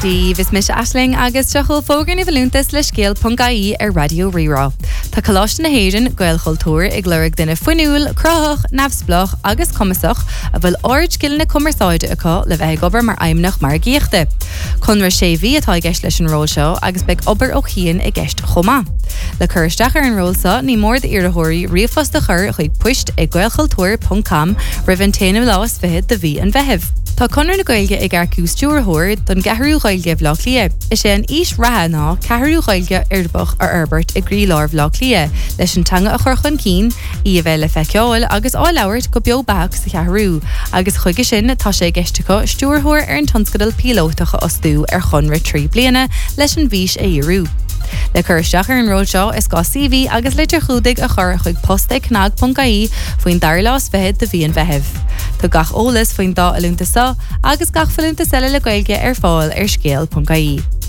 Díomh is mis Aisling agus teachil fógar ní bhilúntas le scéal.gaí ar Radio Rirá. Tá coláiste na héireann Gael Chultúr ag luirg duine foiniúil, crothach, nefsblach agus cumasach a bhfuil áid gilna cumarsáide acu le bheith gobar mar aimnach mar gíochta. Chunra sé bhí atá i gceist leis an ról seo agus beag obair ó chian i gceist chomá. Le chuiristeach ar an rólsa ní mór de iarthóirí riomhfos de chur chuig puist ag gaelchultúr.com rihann téanam lás fihid de bhí an bheithimh. Tá conir na gailge ag arcú stúrthóir don gathirú gailge bhlach lia. Is sé an ís ratha ná cathirú gailge irbach ar Herbert i grílár bhlach lia leis an tanga a churchan cín í a bheith le feiceáil agus á labhairt go beo bach sa cathirú agus chuige sin tá sé geistecha stúrthóir ar an tonscadal pilótacha osú ar chunra trí bliana leis an bhís a dhéirú. Le chuiristeach ar an ról seo is gá CV agus leidir chudig a chur chuig posta cnag.gaí faoin darlás fehid de bhí an bheithimh. Tá gach ólas faoin dá a lúnta sa agus gach fillúnta selle le gailge ar fáil ar scéal.gaí.